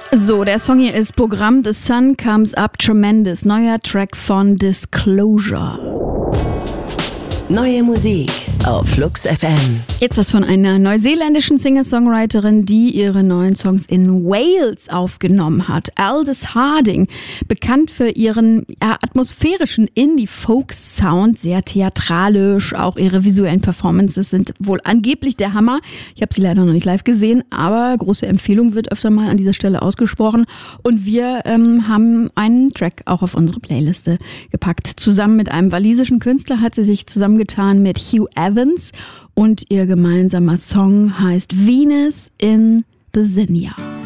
So, der Song hier ist Programm The Sun Comes Up Tremendous, neuer Track von Disclosure. Neue Musik auf Flux FM. Jetzt was von einer neuseeländischen Singer-Songwriterin, die ihre neuen Songs in Wales aufgenommen hat. Aldous Harding, bekannt für ihren atmosphärischen Indie-Folk-Sound, sehr theatralisch. Auch ihre visuellen Performances sind wohl angeblich der Hammer. Ich habe sie leider noch nicht live gesehen, aber große Empfehlung wird öfter mal an dieser Stelle ausgesprochen. Und wir haben einen Track auch auf unsere Playliste gepackt. Zusammen mit einem walisischen Künstler hat sie sich zusammengetan mit Hugh Evans und ihr gemeinsamer Song heißt Venus in the Zinnia.